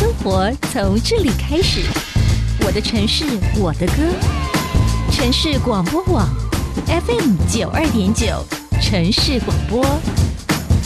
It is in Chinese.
生活从这里开始，我的城市，我的歌。城市广播网 FM 92.9，城市广播。